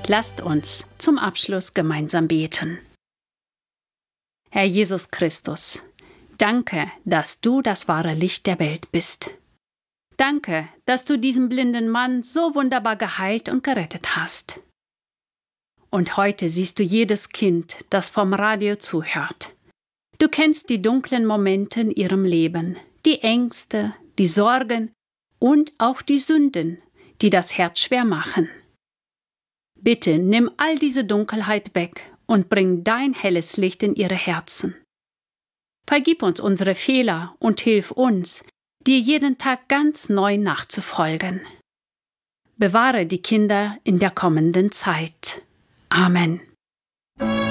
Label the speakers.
Speaker 1: Lasst uns zum Abschluss gemeinsam beten. Herr Jesus Christus, danke, dass du das wahre Licht der Welt bist. Danke, dass du diesen blinden Mann so wunderbar geheilt und gerettet hast. Und heute siehst du jedes Kind, das vom Radio zuhört. Du kennst die dunklen Momente in ihrem Leben, die Ängste, die Sorgen und auch die Sünden, die das Herz schwer machen. Bitte nimm all diese Dunkelheit weg und bring dein helles Licht in ihre Herzen. Vergib uns unsere Fehler und hilf uns, dir jeden Tag ganz neu nachzufolgen. Bewahre die Kinder in der kommenden Zeit. Amen.